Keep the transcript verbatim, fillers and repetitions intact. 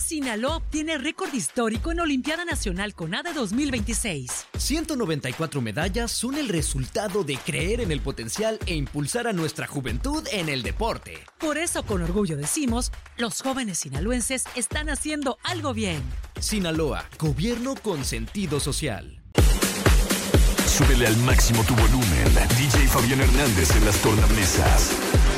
Sinaloa obtiene récord histórico en Olimpiada Nacional CONADE dos mil veintiséis. ciento noventa y cuatro medallas son el resultado de creer en el potencial e impulsar a nuestra juventud en el deporte. Por eso, con orgullo decimos, los jóvenes sinaloenses están haciendo algo bien. Sinaloa, gobierno con sentido social. Súbele al máximo tu volumen. D J Fabián Hernández en las tornamesas.